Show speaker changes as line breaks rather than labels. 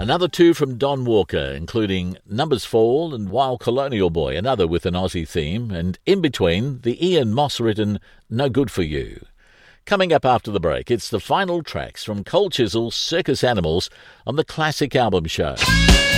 Another two from Don Walker, including Numbers Fall and Wild Colonial Boy, another with an Aussie theme, and in between, the Ian Moss-written No Good For You. Coming up after the break, it's the final tracks from Cold Chisel's Circus Animals on the Classic Album Show.